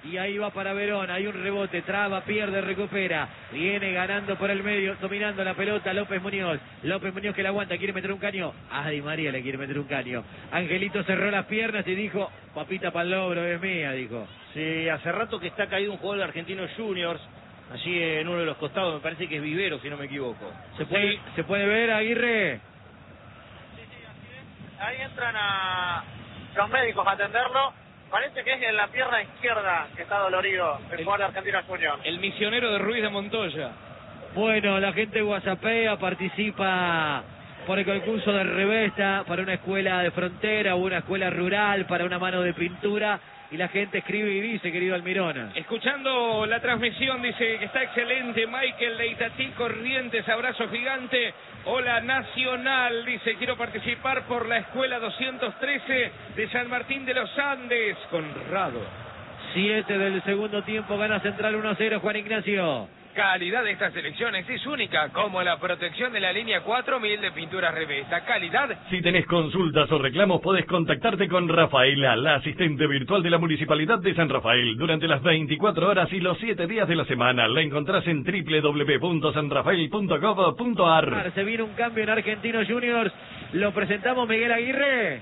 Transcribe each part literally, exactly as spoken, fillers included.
Y ahí va para Verón, hay un rebote, traba, pierde, recupera. Viene ganando por el medio, dominando la pelota López Muñoz. López Muñoz que la aguanta, quiere meter un caño. A Di María le quiere meter un caño. Angelito cerró las piernas y dijo, papita para el logro, es mía, dijo. Sí, hace rato que está caído un jugador de Argentinos Juniors, allí en uno de los costados, me parece que es Vivero, si no me equivoco. ¿Se puede, sí. ¿se puede ver, Aguirre? Sí, sí, así es. Ahí entran a los médicos a atenderlo. Parece que es en la pierna izquierda que está dolorido el, el jugador de Argentinos Juniors. El misionero de Ruiz de Montoya. Bueno, la gente whatsappea, participa por el concurso de revesta para una escuela de frontera o una escuela rural, para una mano de pintura. Y la gente escribe y dice, querido Almirón. Escuchando la transmisión, dice que está excelente. Michael de Itatí Corrientes, abrazo gigante. Hola Nacional, dice, quiero participar por la escuela doscientos trece de San Martín de los Andes. Conrado. Siete del segundo tiempo, gana Central uno a cero, Juan Ignacio. Calidad de estas elecciones es única, como la protección de la línea cuatro mil de pinturas revesta. Calidad. Si tenés consultas o reclamos, podés contactarte con Rafaela, la asistente virtual de la Municipalidad de San Rafael, durante las veinticuatro horas y los siete días de la semana. La encontrás en doble u doble u doble u punto san rafael punto gov punto ar. Se viene un cambio en Argentinos Juniors. Lo presentamos, Miguel Aguirre.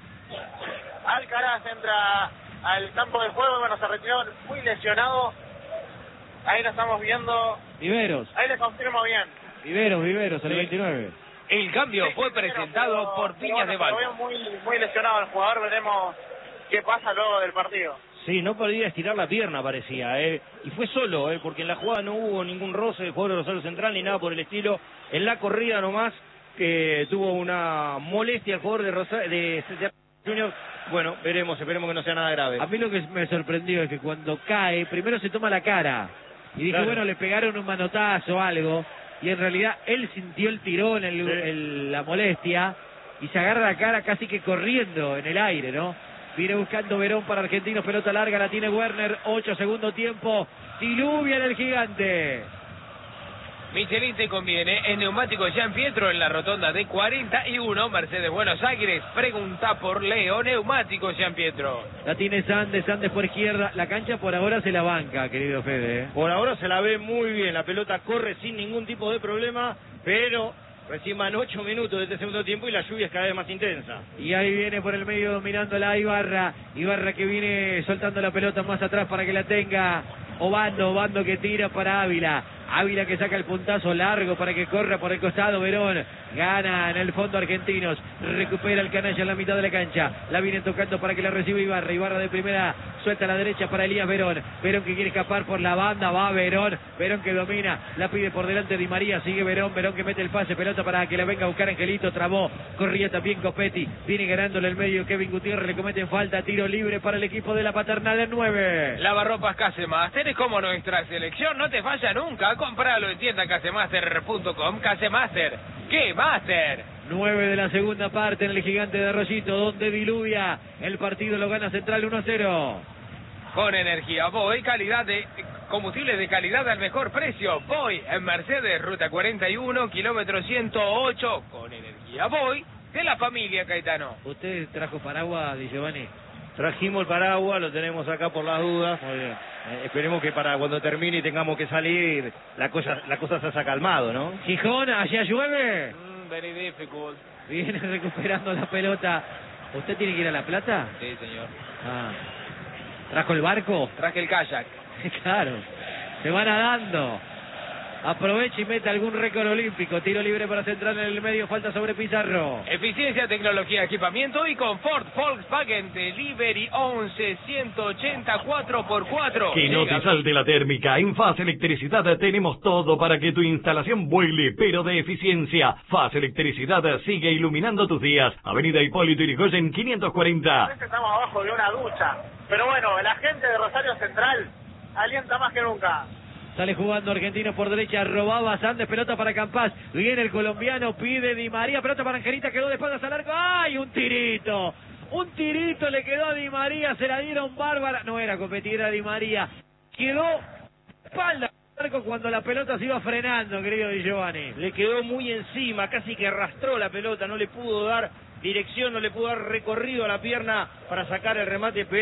Alcaraz entra al campo de juego, bueno, se retiró muy lesionado. Ahí lo estamos viendo. Viveros. Ahí le confirmo bien. Viveros, Viveros, el sí. veintinueve. El cambio sí, fue pero, presentado pero, por Piñas bueno, de Val. Lo veo muy, muy lesionado el jugador, veremos qué pasa luego del partido. Sí, no podía estirar la pierna, parecía, ¿eh? Y fue solo, ¿eh? Porque en la jugada no hubo ningún roce del jugador de Rosario Central ni nada por el estilo. En la corrida nomás que tuvo una molestia el jugador de Rosario de, de Juniors. Bueno, veremos, esperemos que no sea nada grave. A mí lo que me sorprendió es que cuando cae, primero se toma la cara. Y dije, claro, bueno, le pegaron un manotazo o algo. Y en realidad él sintió el tirón, el, sí. el, la molestia. Y se agarra la cara casi que corriendo en el aire, ¿no? Viene buscando Verón para Argentinos, pelota larga, la tiene Werner. Ocho segundo tiempo. Diluvia en el Gigante. Michelin te conviene, en Neumático Jean Pietro en la rotonda de cuarenta y uno, Mercedes Buenos Aires. Pregunta por Leo, Neumático Jean Pietro. La tiene Sandes, Sandes por izquierda. La cancha por ahora se la banca, querido Fede, ¿eh? Por ahora se la ve muy bien, la pelota corre sin ningún tipo de problema, pero recién van ocho minutos de este segundo tiempo y la lluvia es cada vez más intensa. Y ahí viene por el medio dominando la Ibarra. Ibarra que viene soltando la pelota más atrás para que la tenga Obando, Obando que tira para Ávila. Ávila que saca el puntazo largo para que corra por el costado. Verón gana en el fondo Argentinos. Recupera el canalla en la mitad de la cancha. La viene tocando para que la reciba Ibarra. Ibarra de primera suelta a la derecha para Elías Verón. Verón que quiere escapar por la banda. Va Verón. Verón que domina. La pide por delante Di María. Sigue Verón. Verón que mete el pase. Pelota para que la venga a buscar Angelito. Trabó. Corría también Copetti. Viene ganándole el medio. Kevin Gutiérrez le cometen falta. Tiro libre para el equipo de la Paternal en nueve. Lavarropas Casemaster es como nuestra selección. No te falla nunca. Compralo en tienda casemaster punto com. Casemaster. ¿Qué Master? nueve de la segunda parte en el Gigante de Arroyito, donde diluvia. El partido lo gana Central uno a cero. Con energía Voy, calidad de combustible de calidad al mejor precio. Voy en Mercedes, ruta cuarenta y uno, kilómetro ciento ocho. Con energía Voy de la familia Caetano. ¿Usted trajo paraguas, Di Giovanni? Trajimos el paraguas, lo tenemos acá por las dudas. Muy bien. Eh, esperemos que para cuando termine y tengamos que salir, la cosa, la cosa se haya calmado, ¿no? Gijón, allá llueve. Mm, very difficult. Viene recuperando la pelota. ¿Usted tiene que ir a La Plata? Sí, señor. Ah. ¿Trajo el barco? Traje el kayak. Claro. Se va nadando. Aprovecha y mete algún récord olímpico. Tiro libre para Central en el medio. Falta sobre Pizarro. Eficiencia, tecnología, equipamiento y confort. Volkswagen Delivery once ciento ochenta cuatro por cuatro. Que no te salte la térmica. En Faz Electricidad tenemos todo para que tu instalación vuele, pero de eficiencia. Faz Electricidad sigue iluminando tus días. Avenida Hipólito Yrigoyen quinientos cuarenta. Estamos abajo de una ducha. Pero bueno, la gente de Rosario Central alienta más que nunca. Sale jugando Argentinos por derecha, robaba Sandes, pelota para Campás, viene el colombiano, pide Di María, pelota para Angelita, quedó de espaldas al arco, ¡ay! Un tirito, un tirito le quedó a Di María, se la dieron bárbara, no era competir, era Di María, quedó espalda al arco cuando la pelota se iba frenando, querido Di Giovanni. Le quedó muy encima, casi que arrastró la pelota, no le pudo dar dirección, no le pudo dar recorrido a la pierna para sacar el remate, pero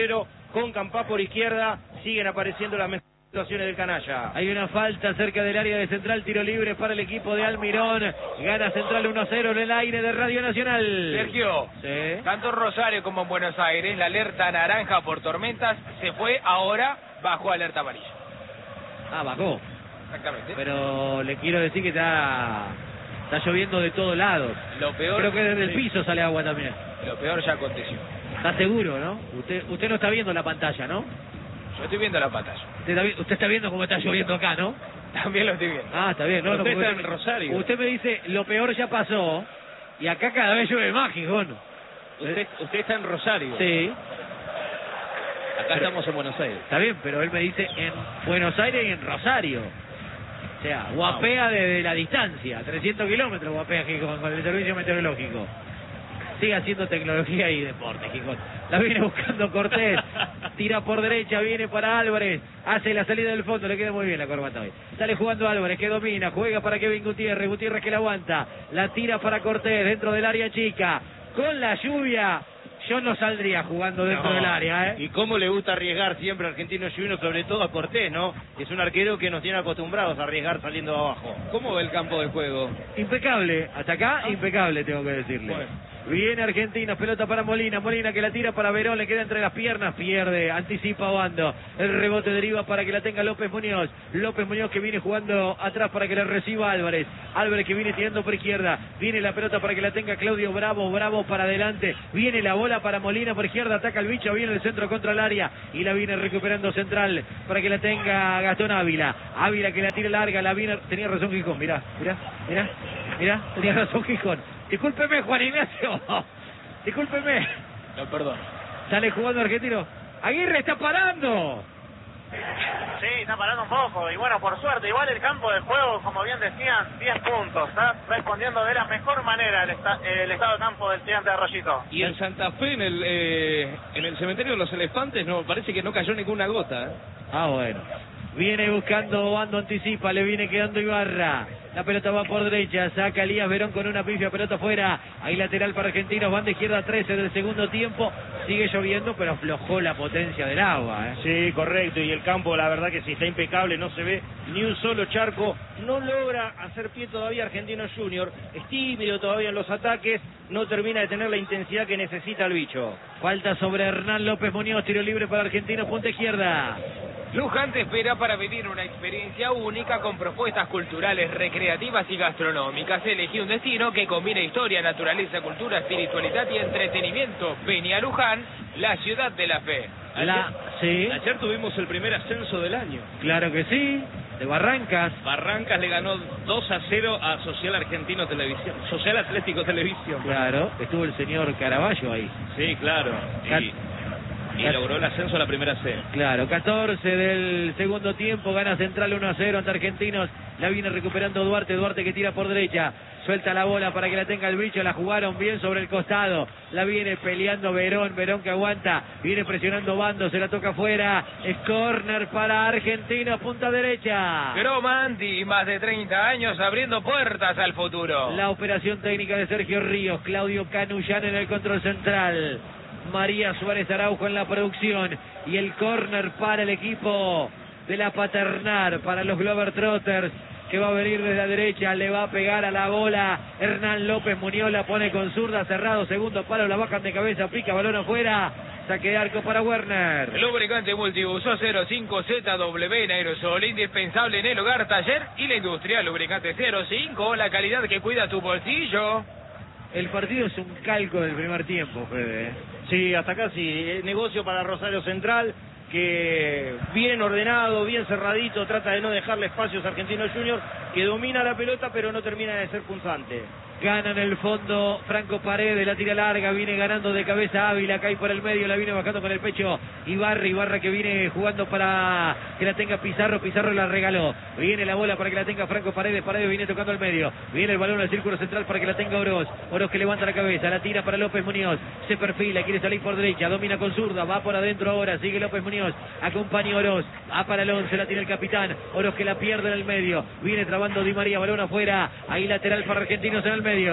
con Campá por izquierda, siguen apareciendo las mejores situaciones del canalla. Hay una falta cerca del área de Central, tiro libre para el equipo de Almirón. Gana Central uno a cero en el aire de Radio Nacional. Sergio, sí. Tanto en Rosario como en Buenos Aires, la alerta naranja por tormentas se fue ahora bajo alerta amarilla. Ah, bajó. Exactamente. Pero le quiero decir que está, está lloviendo de todos lados. Lo peor, Creo que desde el sí. piso sale agua también. Lo peor ya aconteció. Está seguro, ¿no? Usted, usted no está viendo la pantalla, ¿no? Yo estoy viendo la pantalla. Usted está, vi- usted está viendo cómo está lloviendo acá, ¿no? También lo estoy viendo. Ah, está bien. No, no, Usted porque está en Rosario. Usted me dice, lo peor ya pasó, y acá cada vez llueve más, Gijón. Usted, usted está en Rosario. Sí, Acá Pero- estamos en Buenos Aires. está bien, pero él me dice en Buenos Aires y en Rosario. O sea, guapea desde la distancia, trescientos kilómetros guapea Gijón con el servicio meteorológico. Sigue haciendo tecnología y deporte, Gijón. La viene buscando Cortés, tira por derecha, viene para Álvarez, hace la salida del fondo, le queda muy bien la corbata hoy. Sale jugando Álvarez, que domina, juega para Kevin Gutiérrez, Gutiérrez que la aguanta, la tira para Cortés dentro del área chica. Con la lluvia, yo no saldría jugando dentro No. del área, ¿eh? Y cómo le gusta arriesgar siempre a Argentinos Juniors, sobre todo a Cortés, ¿no? Que es un arquero que nos tiene acostumbrados a arriesgar saliendo de abajo. ¿Cómo ve el campo de juego? Impecable, hasta acá impecable tengo que decirle. Bueno. Viene Argentina, pelota para Molina, Molina que la tira para Verón, le queda entre las piernas, pierde, anticipa Obando, el rebote deriva para que la tenga López Muñoz, López Muñoz que viene jugando atrás para que la reciba Álvarez, Álvarez que viene tirando por izquierda, viene la pelota para que la tenga Claudio Bravo, Bravo para adelante, viene la bola para Molina por izquierda, ataca el bicho, viene el centro contra el área y la viene recuperando Central para que la tenga Gastón Ávila, Ávila que la tira larga, la viene, tenía razón Gijón, mirá, mirá, mirá, mirá, tenía razón Gijón. Discúlpeme, Juan Ignacio. Discúlpeme. No, perdón. Sale jugando Argentino. Aguirre está parando. Sí, está parando un poco. Y bueno, por suerte, igual el campo de juego, como bien decían, diez puntos. Está respondiendo de la mejor manera el, esta- el estado de campo del Gigante de Arroyito. Y en Santa Fe, en el eh, en el cementerio de los elefantes, no parece que no cayó ninguna gota. ¿eh? Ah, bueno. Viene buscando Obando, anticipa, le viene quedando Ibarra. La pelota va por derecha, saca Elías Verón con una pifia, pelota fuera. Ahí lateral para Argentinos, van de izquierda trece del segundo tiempo. Sigue lloviendo, pero aflojó la potencia del agua. ¿eh? Sí, correcto, y el campo la verdad que sí está impecable, no se ve ni un solo charco, no logra hacer pie todavía Argentinos Juniors, es tímido todavía en los ataques, no termina de tener la intensidad que necesita el bicho. Falta sobre Hernán López Muñoz, tiro libre para Argentinos, punta izquierda. Luján te espera para vivir una experiencia única con propuestas culturales, recreativas y gastronómicas. Elegí un destino que combine historia, naturaleza, cultura, espiritualidad y entretenimiento. Vení a Luján, la ciudad de la fe. La, sí, Ayer tuvimos el primer ascenso del año. claro que sí, de Barrancas. Barrancas le ganó dos a cero a Social Argentino Televisión, Social Atlético Televisión. Claro, estuvo el señor Caraballo ahí. Sí, claro. Cat- Y, y logró el ascenso a la primera C. Claro, catorce del segundo tiempo, gana Central uno a cero ante Argentinos, la viene recuperando Duarte, Duarte que tira por derecha, suelta la bola para que la tenga el bicho, la jugaron bien sobre el costado, la viene peleando Verón, Verón que aguanta, viene presionando Bando, se la toca afuera, es córner para Argentinos, punta derecha. Gromanti, más de treinta años abriendo puertas al futuro. La operación técnica de Sergio Ríos, Claudio Canullán en el control central, María Suárez Araujo en la producción y el córner para el equipo de la Paternal, para los Globetrotters, que va a venir desde la derecha, le va a pegar a la bola Hernán López Muñoz, la pone con zurda, cerrado, segundo palo, la bajan de cabeza, pica, balón afuera, saque de arco para Werner. Lubricante multiuso cero cinco Z W en aerosol, indispensable en el hogar, taller y la industria. Lubricante cero cinco, la calidad que cuida tu bolsillo. El partido es un calco del primer tiempo, Fede, ¿eh? Sí, hasta acá sí, eh, negocio para Rosario Central, que bien ordenado, bien cerradito, trata de no dejarle espacios a Argentinos Juniors, que domina la pelota pero no termina de ser punzante. Gana en el fondo Franco Paredes, la tira larga, viene ganando de cabeza Ávila, cae por el medio, la viene bajando con el pecho Ibarra, Ibarra que viene jugando para que la tenga Pizarro, Pizarro la regaló, viene la bola para que la tenga Franco Paredes, Paredes viene tocando al medio, viene el balón al círculo central para que la tenga Oroz, Oroz que levanta la cabeza, la tira para López Muñoz, se perfila, quiere salir por derecha, domina con zurda, va por adentro ahora, sigue López Muñoz, acompaña Oroz, va para el once, la tiene el capitán, Oroz que la pierde en el medio, viene trabando Di María, balón afuera, ahí lateral para Argentinos en el medio.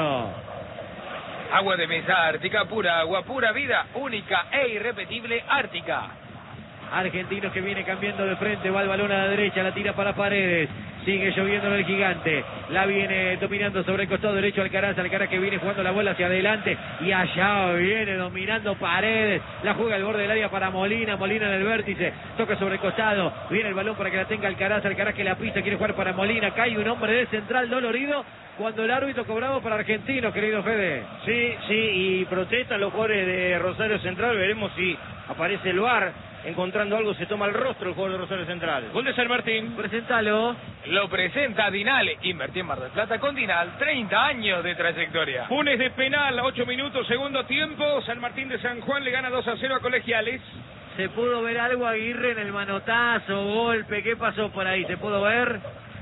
Agua de mesa Ártica, pura agua, pura vida, única e irrepetible Ártica. Argentinos que viene cambiando de frente, va el balón a la derecha, la tira para Paredes. Sigue lloviendo en el Gigante. La viene dominando sobre el costado derecho Alcaraz. Alcaraz que viene jugando la bola hacia adelante. Y allá viene dominando Paredes. La juega al borde del área para Molina. Molina en el vértice. Toca sobre el costado. Viene el balón para que la tenga Alcaraz. Alcaraz que la pisa. Quiere jugar para Molina. Cae un hombre de central dolorido. Cuando el árbitro cobraba para Argentinos, querido Fede. Sí, sí, y protestan los jugadores de Rosario Central. Veremos si aparece el V A R. Encontrando algo, se toma el rostro el jugador de Rosario Central. Gol de San Martín. Presentalo. Lo presenta Dinal. Invertí en Mar del Plata con Dinal. treinta años de trayectoria. Funes de penal, ocho minutos, segundo tiempo. San Martín de San Juan le gana dos a cero a Colegiales. ¿Se pudo ver algo, Aguirre, en el manotazo, golpe? ¿Qué pasó por ahí? ¿Se pudo ver?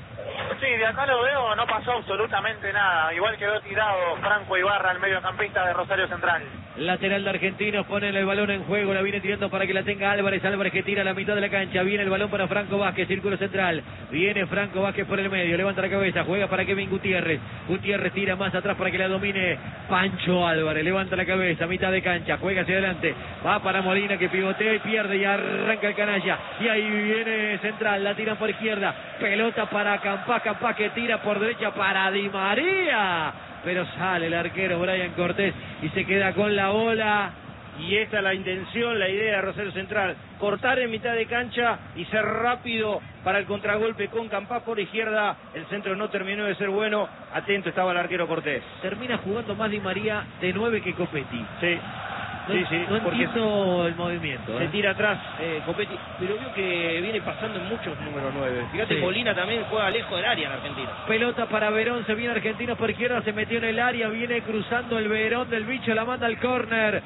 Sí, de acá lo veo, no pasó absolutamente nada. Igual quedó tirado Franco Ibarra, el mediocampista de Rosario Central. Lateral de Argentinos, ponen el balón en juego, la viene tirando para que la tenga Álvarez. Álvarez que tira a la mitad de la cancha, viene el balón para Franco Vázquez, círculo central. Viene Franco Vázquez por el medio, levanta la cabeza, juega para Kevin Gutiérrez. Gutiérrez tira más atrás para que la domine Pancho Álvarez. Levanta la cabeza, mitad de cancha, juega hacia adelante. Va para Molina que pivotea y pierde y arranca el canalla. Y ahí viene Central, la tiran por izquierda. Pelota para Campás, Campás que tira por derecha para Di María. Pero sale el arquero Brian Cortés y se queda con la bola. Y esta es la intención, la idea de Rosario Central. Cortar en mitad de cancha y ser rápido para el contragolpe con Campás por izquierda. El centro no terminó de ser bueno. Atento estaba el arquero Cortés. Termina jugando más Di María de nueve que Copetti. Sí. No, Sí, sí, no porque entiendo el movimiento. se ¿eh? tira atrás eh, Copetti, pero veo que viene pasando en muchos números nueve. Fíjate, Sí. Molina también juega lejos del área en Argentina. Pelota para Verón, se viene Argentinos por izquierda, se metió en el área, viene cruzando el Verón del bicho, la manda al córner.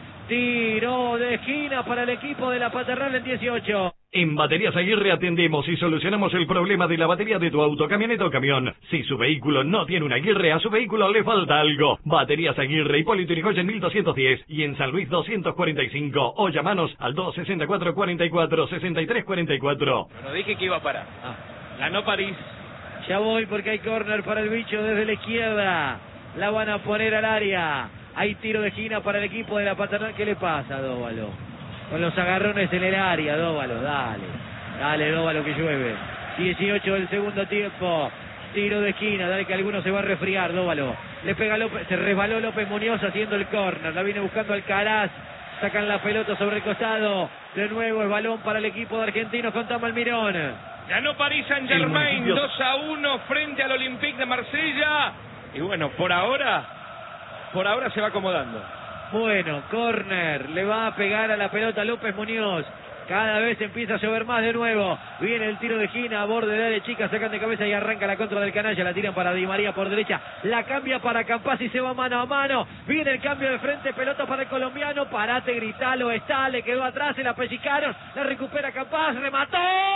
Tiro de esquina para el equipo de la Paternal en dieciocho. En Baterías Aguirre atendemos y solucionamos el problema de la batería de tu auto, camioneta o camión. Si su vehículo no tiene una Aguirre, a su vehículo le falta algo. Baterías Aguirre, Hipólito Yrigoyen mil doscientos diez y en San Luis doscientos cuarenta y cinco. O llamanos al dos sesenta y cuatro, cuarenta y cuatro, sesenta y tres cuarenta y cuatro. No dije que iba a parar. Ah, Ganó París. ya voy porque hay córner para el bicho desde la izquierda. La van a poner al área. Hay tiro de esquina para el equipo de la Paternal. ¿Qué le pasa, Dóvalo? Con los agarrones en el área, Dóvalo, dale. Dale, Dóvalo, que llueve. dieciocho del segundo tiempo. Tiro de esquina, dale que alguno se va a resfriar, Dóvalo. Le pega López, se resbaló López Muñoz haciendo el córner. La viene buscando Alcaraz. Sacan la pelota sobre el costado. De nuevo el balón para el equipo de Argentinos con Tamalmirón. Ganó París Saint-Germain dos a uno frente al Olympique de Marsella. Y bueno, por ahora, por ahora se va acomodando. Bueno, córner, le va a pegar a la pelota López Muñoz. Cada vez empieza a llover más de nuevo. Viene el tiro de esquina a borde de área chica, sacan de cabeza y arranca la contra del canalla. La tiran para Di María por derecha. La cambia para Campás y se va mano a mano. Viene el cambio de frente, pelota para el colombiano. Parate, gritalo, está, le quedó atrás, se la pellizcaron. La recupera Campás, remató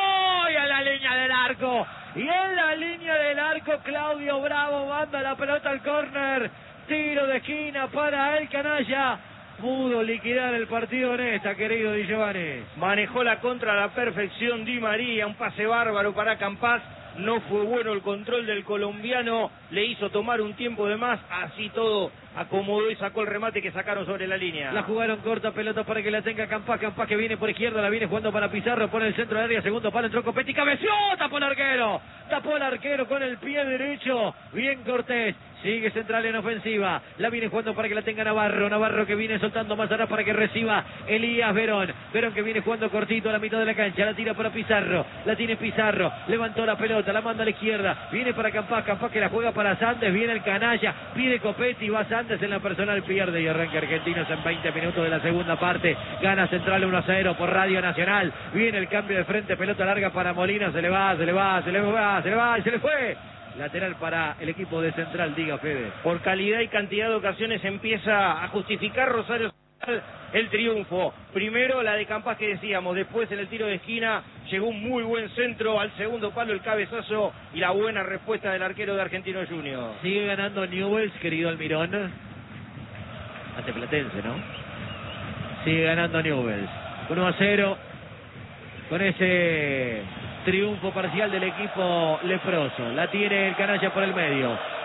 y a la línea del arco. Y en la línea del arco Claudio Bravo manda la pelota al córner. Tiro de esquina para el canalla. Pudo liquidar el partido en esta, querido Di Giovanni. Manejó la contra a la perfección Di María, un pase bárbaro para Campás. No fue bueno el control del colombiano, le hizo tomar un tiempo de más, así todo acomodó y sacó el remate que sacaron sobre la línea. La jugaron corta, pelota para que la tenga Campás. Campás que viene por izquierda, la viene jugando para Pizarro, pone el centro de área, segundo palo, entró Copetti, cabeció, tapó el arquero. Tapó el arquero con el pie derecho. Bien Cortés. Sigue Central en ofensiva. La viene jugando para que la tenga Navarro. Navarro que viene soltando más atrás para que reciba Elías Verón. Verón que viene jugando cortito a la mitad de la cancha. La tira para Pizarro. La tiene Pizarro. Levantó la pelota. La manda a la izquierda. Viene para Campás. Campás que la juega para Sandes. Viene el canalla. Pide Copetti. Va Sandes en la personal. Pierde y arranca Argentinos en veinte minutos de la segunda parte. Gana Central uno a cero por Radio Nacional. Viene el cambio de frente. Pelota larga para Molina. Se le va, se le va, se le va, se le va y se le fue. Lateral para el equipo de Central, diga Fede. Por calidad y cantidad de ocasiones empieza a justificar Rosario Central el triunfo. Primero la de Campás que decíamos, después en el tiro de esquina llegó un muy buen centro al segundo palo, el cabezazo y la buena respuesta del arquero de Argentino Junior. Sigue ganando Newell's, querido Almirón. Ante Platense, ¿no? Sigue ganando Newell's. uno a cero con ese triunfo parcial del equipo leproso. La tiene el canalla por el medio.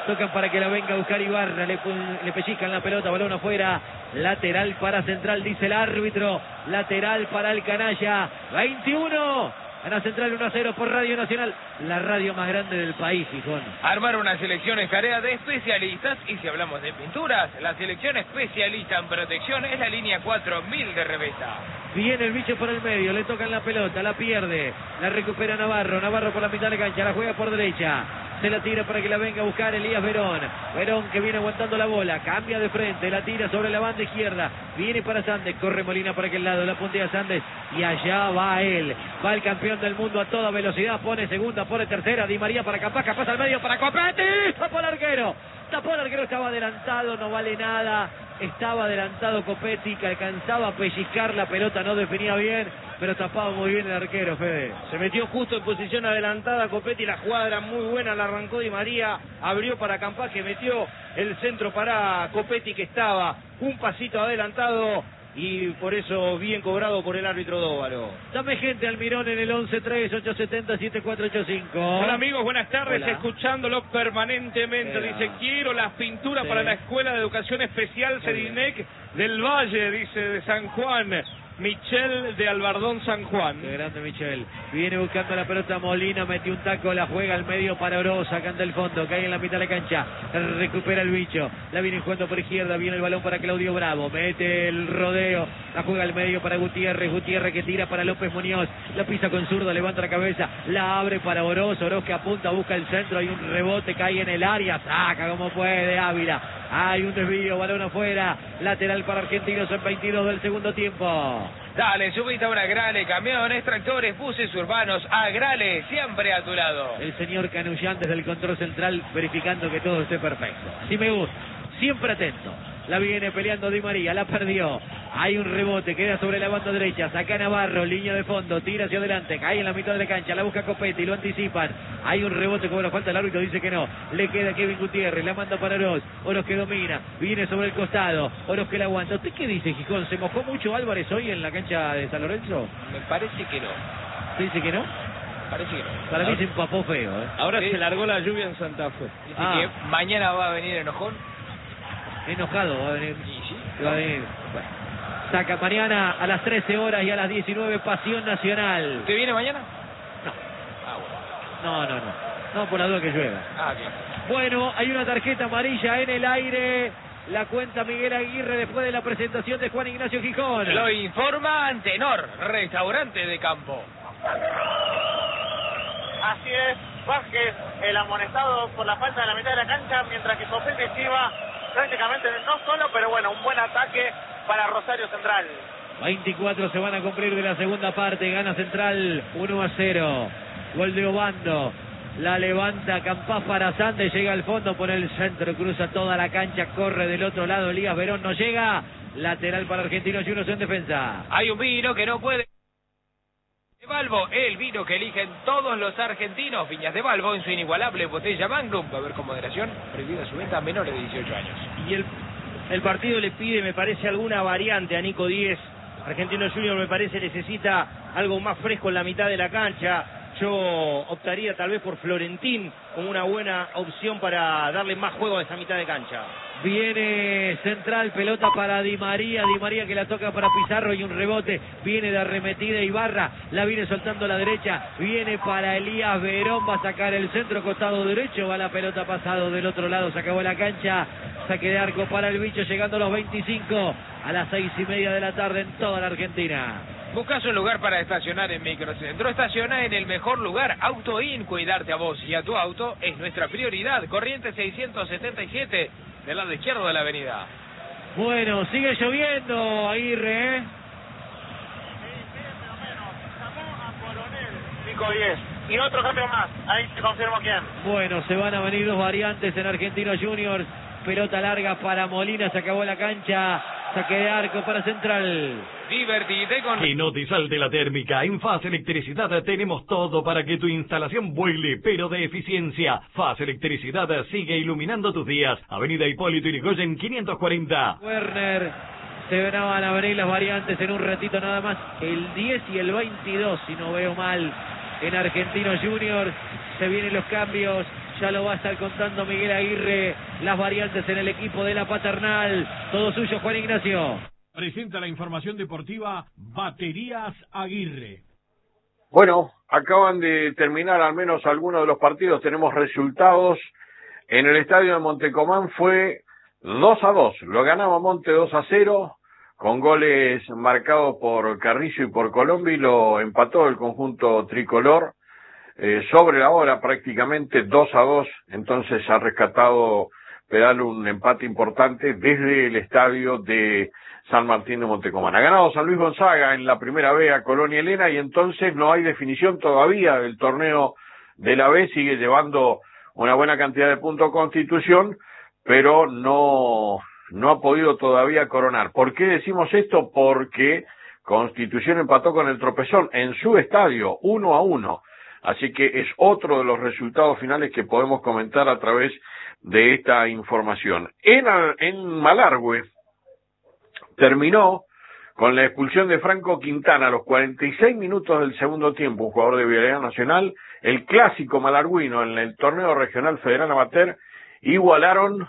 tocan para que la venga a buscar Ibarra, le, le pellizcan la pelota, balón afuera, lateral para Central, dice el árbitro, lateral para el canalla, veintiuno. Gana Central uno a cero por Radio Nacional, la radio más grande del país, Gijón. Armar una selección es tarea de especialistas, y si hablamos de pinturas, la selección especialista en protección es la línea cuatro mil de Revesta. Viene el bicho por el medio, le tocan la pelota, la pierde, la recupera Navarro, Navarro por la mitad de la cancha, la juega por derecha, se la tira para que la venga a buscar Elías Verón, Verón que viene aguantando la bola, cambia de frente, la tira sobre la banda izquierda, viene para Sandes, corre Molina para aquel lado, la puntea Sandes y allá va él, va el campeón del mundo a toda velocidad, pone segunda, pone tercera, Di María para Campaca, pasa al medio para Copetti, tapó el arquero, tapó el arquero, estaba adelantado, no vale nada. Estaba adelantado Copetti, que alcanzaba a pellizcar la pelota, no definía bien, pero tapaba muy bien el arquero, Fede. Se metió justo en posición adelantada Copetti, la jugada era muy buena, la arrancó Di María, abrió para Campá, que metió el centro para Copetti, que estaba un pasito adelantado, y por eso bien cobrado por el árbitro Dóvaro. Dame gente Almirón en el once tres ocho siete cero siete cuatro ocho cinco. Hola amigos, buenas tardes, Hola. Escuchándolo permanentemente. Era. Dice, quiero las pinturas Sí. para la Escuela de Educación Especial Sedinec del Valle, dice, de San Juan. Michel de Albardón, San Juan. Qué grande Michel. Viene buscando la pelota Molina, metió un taco, la juega al medio para Oro, sacando el fondo, cae en la mitad de la cancha, recupera el bicho, la viene jugando por izquierda, viene el balón para Claudio Bravo, mete el rodeo, la juega al medio para Gutiérrez, Gutiérrez que tira para López Muñoz, la pisa con zurdo, levanta la cabeza, la abre para Oroz, Oroz que apunta, busca el centro, hay un rebote, cae en el área, saca como puede Ávila, hay un desvío, balón afuera, lateral para Argentinos en veintidós del segundo tiempo. Dale, subite ahora a Grale, camiones, tractores, buses urbanos, a Grale, siempre a tu lado. El señor Canullán desde el control central verificando que todo esté perfecto. Así me gusta, siempre atento. La viene peleando Di María, la perdió. Hay un rebote, queda sobre la banda derecha. Saca Navarro, línea de fondo, tira hacia adelante, cae en la mitad de la cancha, la busca Copetti, lo anticipan. Hay un rebote, como la falta, el árbitro dice que no. Le queda Kevin Gutiérrez, la manda para Oroz. Oroz que domina, viene sobre el costado. Oroz que la aguanta. ¿Usted qué dice, Gijón? ¿Se mojó mucho Álvarez hoy en la cancha de San Lorenzo? Me parece que no. ¿Usted dice que no? Parece que no. Para mí se empapó feo, ¿eh? Ahora Sí. se largó la lluvia en Santa Fe. Dice Ah. que mañana va a venir enojón. Enojado va a venir. Y sí. Va a venir. Bueno. Saca mañana a las trece horas y a las diecinueve, Pasión Nacional. ¿Usted viene mañana? No, Ah, bueno. no, no, no. No, por la duda que llueva. Ah, bien. Bueno, hay una tarjeta amarilla en el aire. La cuenta Miguel Aguirre después de la presentación de Juan Ignacio Gijón. Lo informa Antenor, restaurante de campo. Así es, Vázquez, el amonestado por la falta de la mitad de la cancha, mientras que Copetti iba prácticamente no solo, pero bueno, un buen ataque para Rosario Central. veinticuatro se van a cumplir de la segunda parte. Gana Central uno a cero. Gol de Obando. La levanta Campás para Sandes. Llega al fondo por el centro. Cruza toda la cancha. Corre del otro lado. Elías Verón no llega. Lateral para Argentinos y uno en defensa. Hay un vino que no puede... De Balbo, el vino que eligen todos los argentinos. Viñas de Balbo en su inigualable botella Magnum. Va a haber con moderación, prohibida su venta a menores de dieciocho años. Y el, el partido le pide, me parece, alguna variante a Nico Díez. Argentino Junior, me parece, necesita algo más fresco en la mitad de la cancha. Yo optaría tal vez por Florentín como una buena opción para darle más juego a esa mitad de cancha. Viene Central, pelota para Di María, Di María que la toca para Pizarro y un rebote, viene de arremetida Ibarra, la viene soltando a la derecha, viene para Elías Verón, va a sacar el centro costado derecho, va la pelota pasado del otro lado, se acabó la cancha, saque de arco para el bicho, llegando a los veinticinco, a las seis y media de la tarde en toda la Argentina. Buscas un lugar para estacionar en Microcentro. Estaciona en el mejor lugar. AutoIn, cuidarte a vos y a tu auto es nuestra prioridad. Corriente seiscientos setenta y siete, del lado izquierdo de la avenida. Bueno, sigue lloviendo, Aguirre, ¿eh? cinco diez. Y otro cambio más. Ahí te confirmo quién. Bueno, se van a venir dos variantes en Argentinos Juniors. Pelota larga para Molina, se acabó la cancha. Saque de arco para Central. Divertite con... Que no te salte la térmica. En Faz Electricidad tenemos todo para que tu instalación vuele, pero de eficiencia. Faz Electricidad sigue iluminando tus días. Avenida Hipólito Yrigoyen quinientos cuarenta. Werner, se van a venir las variantes en un ratito nada más. El diez y el veintidós, si no veo mal, en Argentinos Juniors. Se vienen los cambios. Ya lo va a estar contando Miguel Aguirre. Las variantes en el equipo de la Paternal. Todo suyo, Juan Ignacio. Presenta la información deportiva Baterías Aguirre. Bueno, acaban de terminar al menos algunos de los partidos. Tenemos resultados. En el estadio de Montecomán fue dos a dos. Lo ganaba Monte dos a cero. Con goles marcados por Carrillo y por Colombi. Lo empató el conjunto tricolor. Eh, sobre la hora prácticamente dos a dos, entonces ha rescatado Pedal un empate importante desde el estadio de San Martín de Montecomán. Ha ganado San Luis Gonzaga en la primera B a Colonia Elena y entonces no hay definición todavía del torneo de la B, sigue llevando una buena cantidad de puntos Constitución, pero no, no ha podido todavía coronar. ¿Por qué decimos esto? Porque Constitución empató con el Tropezón en su estadio, uno a uno. Así que es otro de los resultados finales que podemos comentar a través de esta información. En, en Malargüe terminó con la expulsión de Franco Quintana a los cuarenta y seis minutos del segundo tiempo, un jugador de Vialidad Nacional, el clásico malargüino en el torneo regional federal amateur, igualaron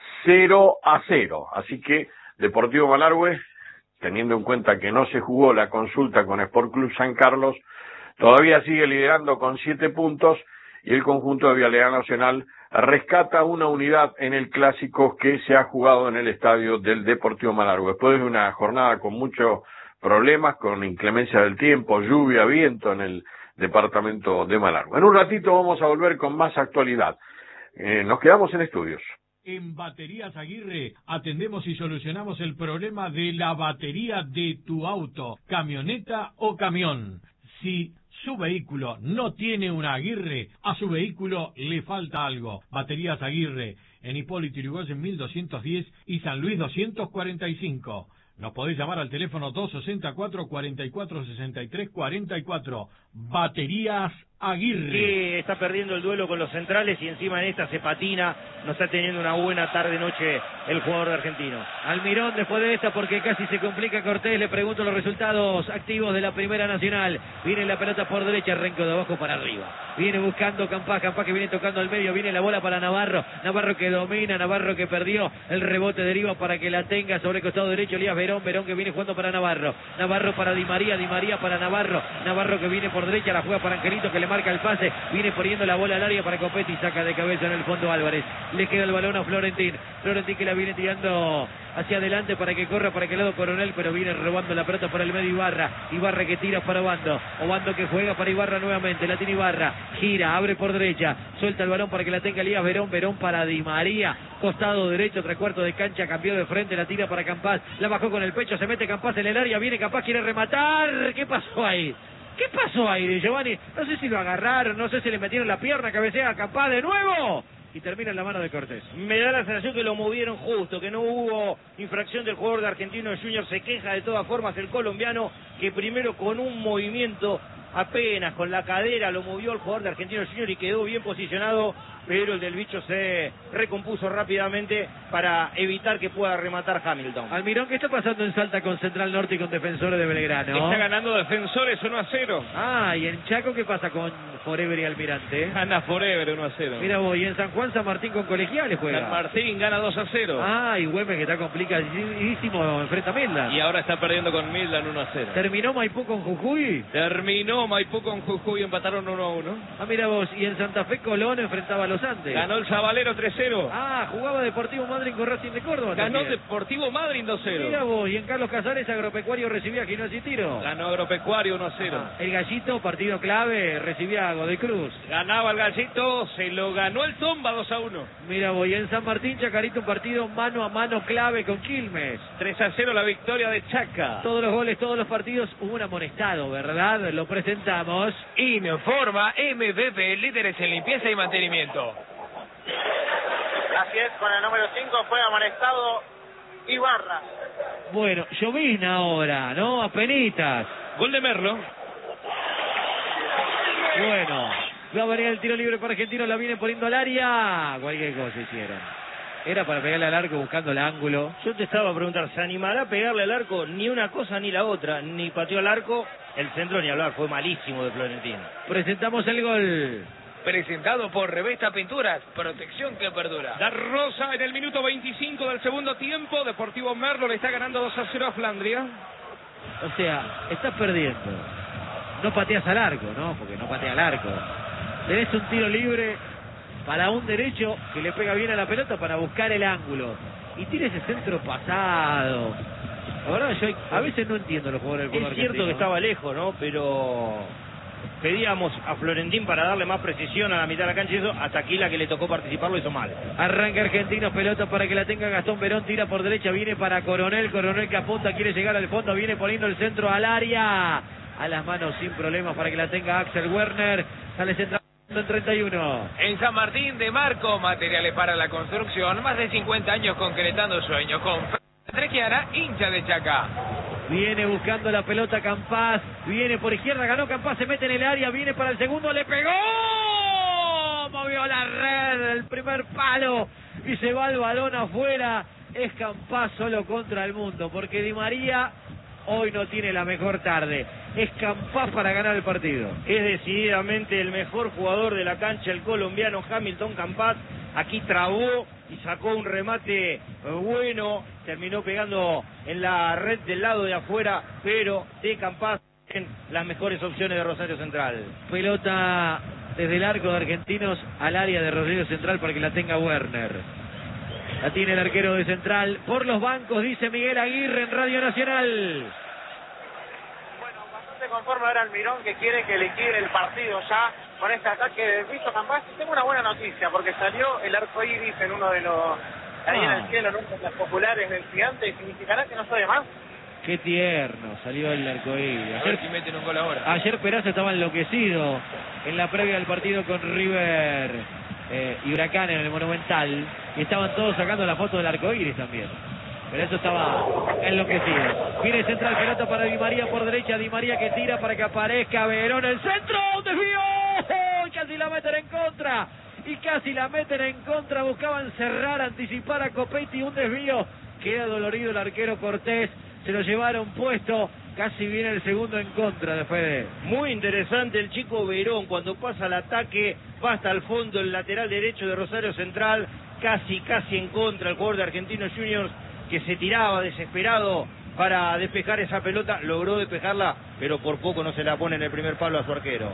cero a cero. Así que Deportivo Malargüe, teniendo en cuenta que no se jugó la consulta con Sport Club San Carlos, todavía sigue liderando con siete puntos y el conjunto de Vialidad Nacional rescata una unidad en el clásico que se ha jugado en el estadio del Deportivo Malargüe. Después de una jornada con muchos problemas, con inclemencia del tiempo, lluvia, viento en el departamento de Malargüe. En un ratito vamos a volver con más actualidad. Eh, nos quedamos en estudios. En Baterías Aguirre atendemos y solucionamos el problema de la batería de tu auto, camioneta o camión. Si su vehículo no tiene una Aguirre, a su vehículo le falta algo. Baterías Aguirre, en Hipólito Yrigoyen mil doscientos diez y San Luis doscientos cuarenta y cinco. Nos podés llamar al teléfono dos sesenta y cuatro, cuarenta y cuatro, sesenta y tres, cuarenta y cuatro. Baterías Aguirre. Que está perdiendo el duelo con los centrales y encima en esta se patina. No está teniendo una buena tarde-noche el jugador de Argentino. Almirón después de esta porque casi se complica Cortés. Le pregunto los resultados activos de la Primera Nacional. Viene la pelota por derecha, arranco de abajo para arriba. Viene buscando Campás, Campás que viene tocando al medio. Viene la bola para Navarro. Navarro que domina, Navarro que perdió. El rebote deriva para que la tenga sobre el costado derecho Elías Verón. Verón que viene jugando para Navarro. Navarro para Di María, Di María para Navarro. Navarro que viene por derecha, la juega para Angelito que le marca el pase. Viene poniendo la bola al área para Copetti. Saca de cabeza en el fondo Álvarez. Le queda el balón a Florentín. Florentín que la viene tirando hacia adelante para que corra para que el lado Coronel, pero viene robando la pelota por el medio Ibarra. Ibarra que tira para Obando. Obando que juega para Ibarra nuevamente. La tiene Ibarra. Gira, abre por derecha. Suelta el balón para que la tenga Elías Verón. Verón para Di María. Costado derecho, tres cuartos de cancha. Cambió de frente. La tira para Campás. La bajó con el pecho. Se mete Campás en el área. Viene Campás, quiere rematar. ¿Qué pasó ahí? ¿Qué pasó ahí, Giovanni? No sé si lo agarraron. No sé si le metieron la pierna. Cabecea a Campás de nuevo. Y termina en la mano de Cortés. Me da la sensación que lo movieron justo, que no hubo infracción del jugador de Argentino Junior. Se queja de todas formas el colombiano, que primero con un movimiento apenas con la cadera lo movió el jugador de Argentino Junior y quedó bien posicionado, pero el del bicho se recompuso rápidamente para evitar que pueda rematar Hamilton. Almirón, ¿qué está pasando en Salta con Central Norte y con Defensores de Belgrano? Está ganando Defensores uno a cero. Ah, ¿y en Chaco qué pasa con Forever y Almirante? Gana Forever uno a cero. Mira vos, y en San Juan, San Martín con Colegiales juega. San Martín gana dos a cero. Ah, y Güemes que está complicadísimo, enfrenta a Midland. Y ahora está perdiendo con Midland uno a cero. ¿Terminó Maipú con Jujuy? Terminó Maipú con Jujuy, empataron uno a uno. Ah, mira vos, y en Santa Fe Colón enfrentaba a los Andes. Ganó el Zabalero tres cero. Ah, jugaba Deportivo Madryn con Racing de Córdoba. Ganó también. Deportivo Madryn dos cero. Mira vos, y en Carlos Casares Agropecuario recibía a Gimnasia y Tiro. Ganó Agropecuario uno a cero. Ah, el Gallito, partido clave, recibía a Godoy Cruz. Ganaba el Gallito, se lo ganó el Tomba dos a uno. Mira vos, y en San Martín Chacarito un partido mano a mano clave con Quilmes. tres a cero la victoria de Chaca. Todos los goles, todos los partidos, hubo un amonestado, ¿verdad? Lo presentamos. Informa M B B, líderes en limpieza y mantenimiento. Así es, con el número cinco fue amonestado Ibarra. Bueno, llovizna ahora, ¿no? Apenitas. Gol de Merlo. Bueno, va a venir el tiro libre para Argentino, la viene poniendo al área. Cualquier cosa hicieron. Era para pegarle al arco buscando el ángulo. Yo te estaba a preguntar, ¿se animará a pegarle al arco? Ni una cosa ni la otra. Ni pateó al arco, el centro ni hablar, fue malísimo de Florentino. Presentamos el gol. Presentado por Revesta Pinturas, protección que perdura. La Rosa en el minuto veinticinco del segundo tiempo. Deportivo Merlo le está ganando dos a cero a Flandria. O sea, estás perdiendo. No pateas al arco, ¿no? Porque no patea al arco. Tenés un tiro libre para un derecho que le pega bien a la pelota para buscar el ángulo. Y tiene ese centro pasado. La verdad, yo a veces no entiendo los jugadores del fútbol Es cierto argentino. que estaba lejos, ¿no? Pero pedíamos a Florentín para darle más precisión a la mitad de la cancha y eso, hasta aquí la que le tocó participar lo hizo mal. Arranca Argentinos, pelota para que la tenga Gastón Verón, tira por derecha, viene para Coronel, Coronel que apunta, quiere llegar al fondo, viene poniendo el centro al área, a las manos sin problemas para que la tenga Axel Werner, sale central en treinta y uno. En San Martín de Marco, materiales para la construcción, más de cincuenta años concretando sueños con Trequiara, hincha de Chaca. Viene buscando la pelota Campás, viene por izquierda, ganó Campás, se mete en el área, viene para el segundo, le pegó, movió la red, el primer palo y se va el balón afuera. Es Campás solo contra el mundo, porque Di María hoy no tiene la mejor tarde. Es Campás para ganar el partido. Es decididamente el mejor jugador de la cancha, el colombiano Hamilton Campás. Aquí trabó y sacó un remate bueno, terminó pegando en la red del lado de afuera, pero de Campás en las mejores opciones de Rosario Central. Pelota desde el arco de Argentinos al área de Rosario Central para que la tenga Werner. La tiene el arquero de Central. Por los bancos, dice Miguel Aguirre en Radio Nacional. Bueno, bastante conforme ahora Almirón, que quiere que liquide el partido ya con este ataque de Bicho Campás. Tengo una buena noticia, porque salió el arco iris en uno de los... ahí en el cielo, en una de las populares del Gigante. ¿Significará que no soy de más? Qué tierno salió el arcoíris. A ver si meten un gol ahora. Ayer Peraza estaba enloquecido en la previa del partido con River eh, y Huracán en el Monumental. Y estaban todos sacando la foto del arcoíris también. Pero eso estaba enloquecido. Viene central, pelota para Di María por derecha. Di María que tira para que aparezca Verón. El centro, desvío. ¡Oh! Casi la meten en contra. Y casi la meten en contra. Buscaban cerrar, anticipar a Copetti. Un desvío. Queda dolorido el arquero Cortés. Se lo llevaron puesto. Casi viene el segundo en contra de Fede. Muy interesante el chico Verón, cuando pasa el ataque, va hasta el fondo, el lateral derecho de Rosario Central, casi, casi en contra el jugador de Argentinos Juniors, que se tiraba desesperado para despejar esa pelota, logró despejarla, pero por poco no se la pone en el primer palo a su arquero.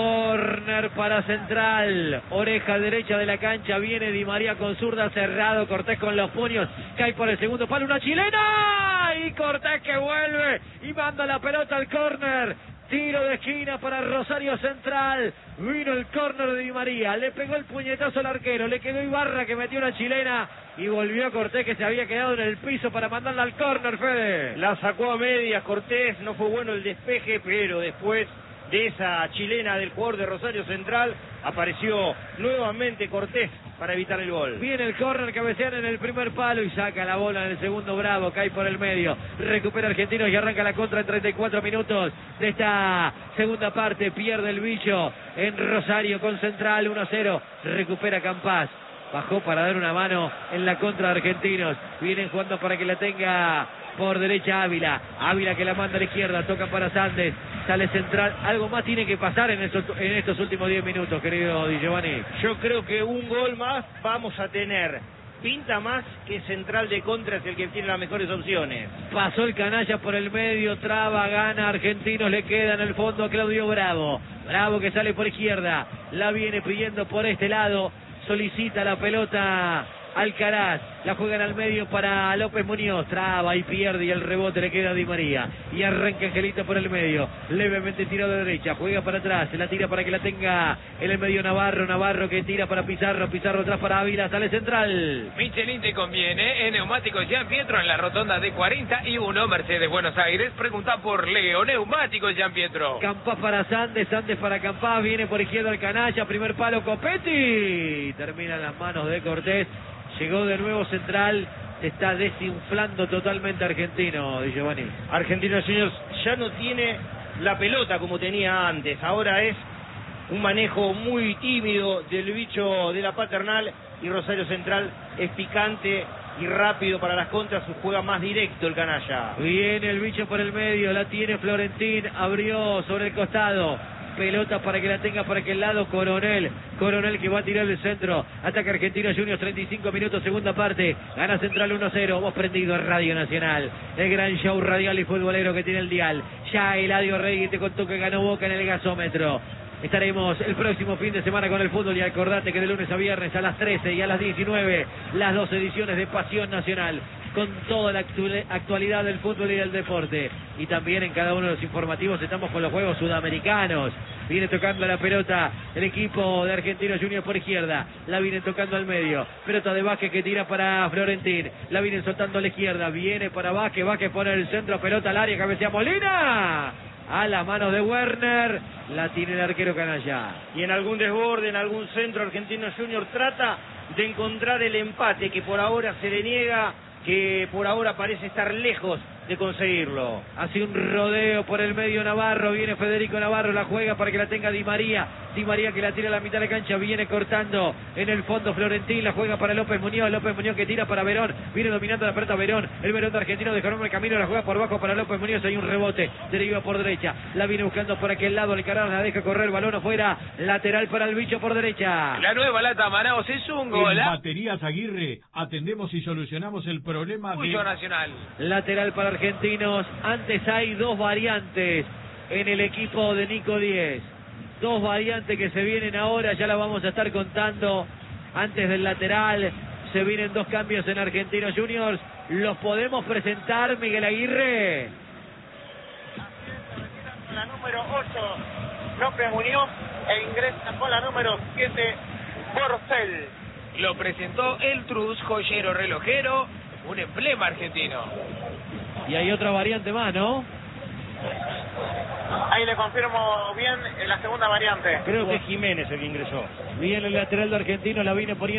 Corner para Central, oreja derecha de la cancha, viene Di María con zurda, cerrado, Cortés con los puños, cae por el segundo palo, una chilena, y Cortés que vuelve y manda la pelota al córner. Tiro de esquina para Rosario Central. Vino el córner de Di María. Le pegó el puñetazo al arquero. Le quedó Ibarra que metió una chilena. Y volvió Cortés que se había quedado en el piso para mandarla al córner, Fede. La sacó a medias Cortés. No fue bueno el despeje, pero después de esa chilena del jugador de Rosario Central apareció nuevamente Cortés para evitar el gol. Viene el córner, cabecean en el primer palo y saca la bola en el segundo. Bravo, cae por el medio, recupera Argentinos y arranca la contra en treinta y cuatro minutos de esta segunda parte. Pierde el bicho en Rosario con Central, uno a cero, recupera Campás, bajó para dar una mano en la contra de Argentinos. Vienen jugando para que la tenga por derecha Ávila, Ávila que la manda a la izquierda, toca para Sandes, sale Central. Algo más tiene que pasar en estos, en estos últimos diez minutos, querido Di Giovanni. Yo creo que un gol más vamos a tener. Pinta más que Central de contra es el que tiene las mejores opciones. Pasó el canalla por el medio, traba, gana Argentinos, le queda en el fondo a Claudio Bravo. Bravo que sale por izquierda, la viene pidiendo por este lado, solicita la pelota Alcaraz, la juegan al medio para López Muñoz, traba y pierde y el rebote le queda a Di María y arranca Angelito por el medio, levemente tirado de derecha, juega para atrás, se la tira para que la tenga en el medio Navarro, Navarro que tira para Pizarro, Pizarro atrás para Ávila, sale Central. Michelin te conviene, en Neumáticos Jean Pietro en la rotonda de cuarenta y uno, Mercedes Buenos Aires, pregunta por Leo, Neumáticos Jean Pietro. Campás para Sandes, Sandes para Campás, viene por izquierda el canalla, primer palo Copetti, termina en las manos de Cortés. Llegó de nuevo Central, está desinflando totalmente Argentino, Di Giovanni. Argentinos Juniors ya no tiene la pelota como tenía antes, ahora es un manejo muy tímido del bicho de la Paternal y Rosario Central es picante y rápido para las contras, juega más directo el canalla. Viene el bicho por el medio, la tiene Florentín, abrió sobre el costado. pelota para que la tenga para aquel lado Coronel. Coronel que va a tirar el centro. Ataca Argentinos Juniors, treinta y cinco minutos, segunda parte. Gana Central uno cero. Vos prendido en Radio Nacional. El gran show radial y futbolero que tiene el dial. Ya Eladio Rey te contó que ganó Boca en el gasómetro. Estaremos el próximo fin de semana con el fútbol y acordate que de lunes a viernes a las trece y a las diecinueve las dos ediciones de Pasión Nacional con toda la actualidad del fútbol y del deporte. Y también en cada uno de los informativos estamos con los Juegos Sudamericanos. Viene tocando la pelota el equipo de Argentinos Juniors por izquierda. La viene tocando al medio. Pelota de Vázquez que tira para Florentín. La vienen soltando a la izquierda. Viene para Vázquez. Vázquez pone el centro. Pelota al área. Cabecea Molina. A las manos de Werner. La tiene el arquero canalla. Y en algún desborde, en algún centro, Argentinos Juniors trata de encontrar el empate que por ahora se le niega, que por ahora parece estar lejos de conseguirlo. Hace un rodeo por el medio Navarro, viene Federico Navarro, la juega para que la tenga Di María, Di María que la tira a la mitad de la cancha, viene cortando en el fondo Florentín, la juega para López Muñoz, López Muñoz que tira para Verón, viene dominando la pelota Verón, el Verón de Argentino dejó el camino, la juega por bajo para López Muñoz, hay un rebote, deriva por derecha, la viene buscando por aquel lado, el Carrera la deja correr, balón afuera, lateral para el bicho por derecha. La nueva lata Manaos es un gol. En Baterías Aguirre atendemos y solucionamos el problema Mucho de... Nacional. Lateral para Argentinos. Antes hay dos variantes en el equipo de Nico Díez. Dos variantes que se vienen ahora, ya la vamos a estar contando. Antes del lateral se vienen dos cambios en Argentinos Juniors. ¿Los podemos presentar, Miguel Aguirre? La número ocho, López Muñoz, e ingresa con la número siete, Borcel. Lo presentó el Truz, joyero relojero, un emblema argentino. Y hay otra variante más, ¿no? Ahí le confirmo bien la segunda variante. Creo que es Jiménez el que ingresó. Viene el lateral de Argentino, la viene poniendo